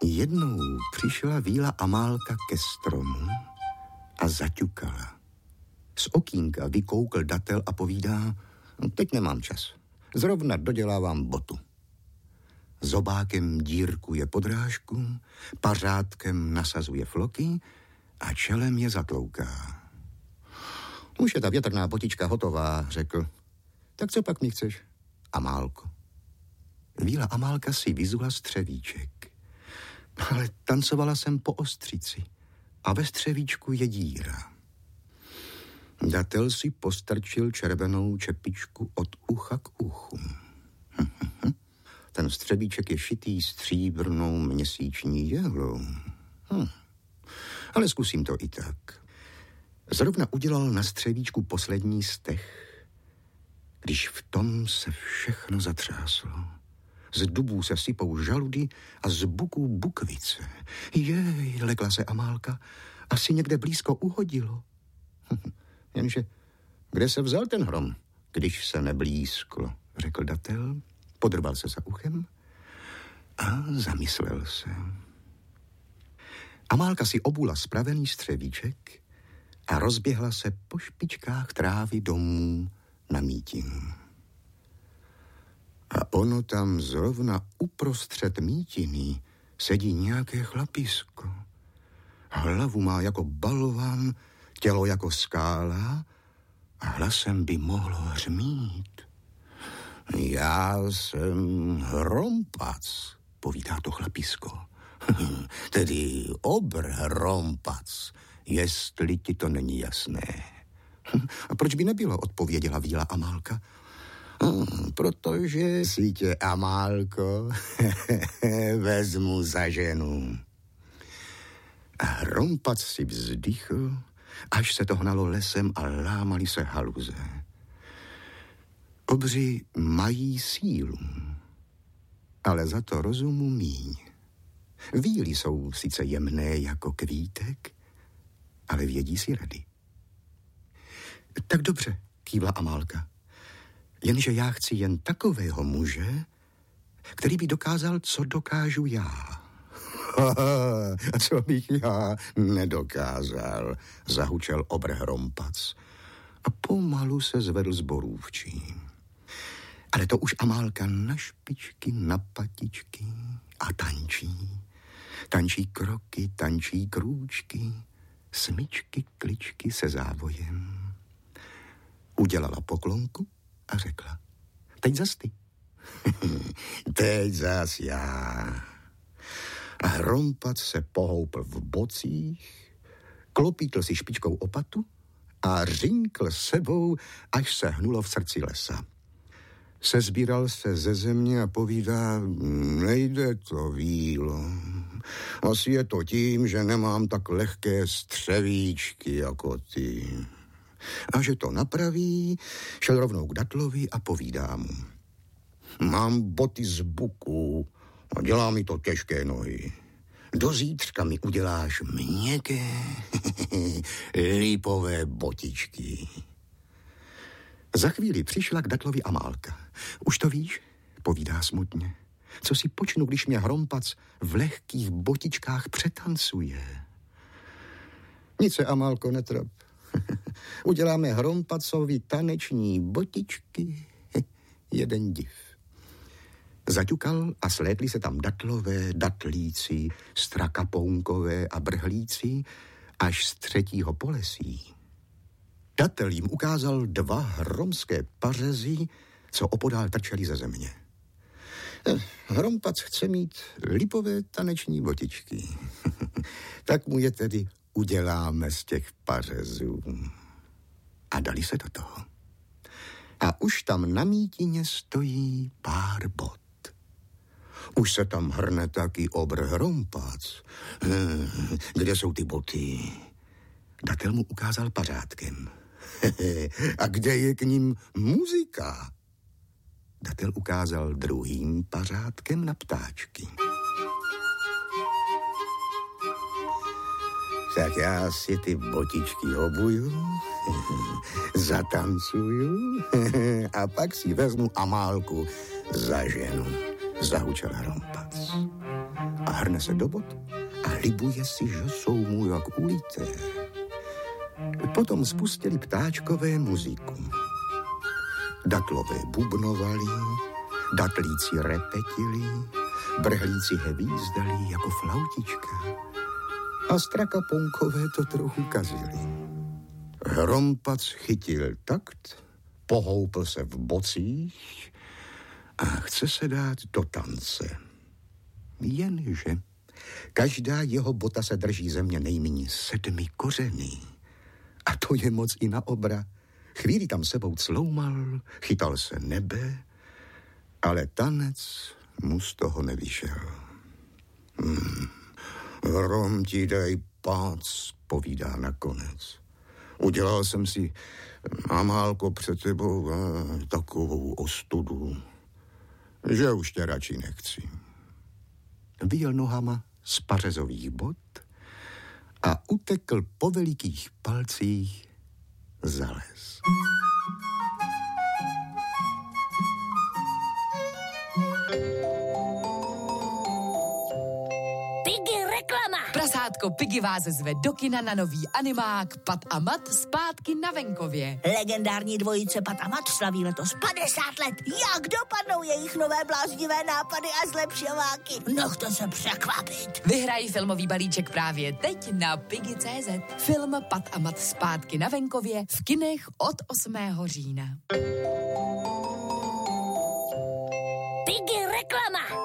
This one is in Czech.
Jednou přišla Víla Amálka ke stromu a zaťukala. Z okýnka vykoukl Datel a povídá: teď nemám čas, zrovna dodělávám botu. Zobákem dírkuje podrážku, pařádkem nasazuje floky a čelem je zatlouká. Už je ta větrná botička hotová, řekl. Tak co pak mi chceš, Amálko? Víla Amálka si vyzula střevíček. Ale tancovala jsem po ostřici a ve střevíčku je díra. Datel si postrčil červenou čepičku od ucha k uchu. Ten střevíček je šitý stříbrnou měsíční jehlou. Ale zkusím to i tak. Zrovna udělal na střevíčku poslední stech, když v tom se všechno zatřáslo. Z dubů se sypou žaludy a z buků bukvice. Jej, lekla se Amálka, asi někde blízko uhodilo. Jenže kde se vzal ten hrom, když se neblízklo, řekl Datel, podrbal se za uchem a zamyslel se. Amálka si obula spravený střevíček a rozběhla se po špičkách trávy domů na mítinu. A ono tam zrovna uprostřed mítiny sedí nějaké chlapisko. Hlavu má jako balvan, tělo jako skála a hlasem by mohlo hřmít. Já jsem Hrompac, povídá to chlapisko. Tedy Obr Hrompac, jestli ti to není jasné. A proč by nebylo, odpověděla Víla Amálka. Protože si tě, Amálko, vezmu za ženu. A Hrompac si vzdychl, až se to hnalo lesem a lámaly se haluze. Obři mají sílu, ale za to rozumu míň. Víly jsou sice jemné jako kvítek, ale vědí si rady. Tak dobře, kývla Amálka. Jenže já chci jen takového muže, který by dokázal, co dokážu já. A co bych já nedokázal, zahučel Obr Hrompac a pomalu se zvedl z borůvčí. Ale to už Amálka na špičky, na patičky a tančí. Tančí kroky, tančí krůčky, smyčky, kličky se závojem. Udělala poklonku a řekla: teď zas ty. Teď zas já. A Hrompac se pohoupl v bocích, klopítl si špičkou o patu a řinkl sebou, až se hnulo v srdci lesa. Sezbíral se ze země a povídá: nejde to, Vílo. Asi je to tím, že nemám tak lehké střevíčky jako ty. A že to napraví, šel rovnou k Datlovi a povídá mu: mám boty z buku a dělá mi to těžké nohy. Do zítřka mi uděláš měkké lípové botičky. Za chvíli přišla k Datlovi Amálka. Už to víš, povídá smutně. Co si počnu, když mě Hrompac v lehkých botičkách přetancuje? Nic se, Amálko, netrap. Uděláme Hrompacovi taneční botičky. Jeden div. Zaťukal a slétli se tam datlové, datlíci, strakapounkové a brhlíci až z třetího polesí. Datel jim ukázal 2 hromské pařezy, co opodál trčeli ze země. Hrompac chce mít lipové taneční botičky. Tak mu je tedy uděláme z těch pařezů. A dali se do toho. A už tam na mítině stojí pár bot. Už se tam hrne taky Obr Hrompac. Kde jsou ty boty? Datel mu ukázal pařádkem. A kde je k ním muzika? Datel ukázal druhým pařádkem na ptáčky. Tak já si ty botičky obuju, zatancuju a pak si vezmu Amálku za ženu, zahučel Hrompac. A zahrne se do bot a libuje si, že jsou mu jak ulité. Potom spustili ptáčkové muziku. Datlové bubnovali, datlíci repetili, brhlíci hvízdali jako flautička a strakaponkové to trochu kazili. Hrompac chytil takt, pohoupl se v bocích a chce se dát do tance. Jenže každá jeho bota se drží země nejméně 7 kořeny. A to je moc i na obra. Chvíli tam sebou cloumal, chytal se nebe, ale tanec mu z toho nevyšel. Hrom ti dej pác, povídá nakonec. Udělal jsem si, Amálko, před tebou takovou ostudu, že už tě radši nechci. Vyjel nohama z pařezových bot a utekl po velikých palcích za les. Prasátko Piggy vás zve do kina na nový animák Pat a Mat zpátky na venkově. Legendární dvojice Pat a Mat slaví letos 50 let. Jak dopadnou jejich nové bláznivé nápady a zlepšováky? Nechte se překvapit. Vyhrají filmový balíček právě teď na Piggy.cz. Film Pat a Mat zpátky na venkově v kinech od 8. října. Piggy reklama.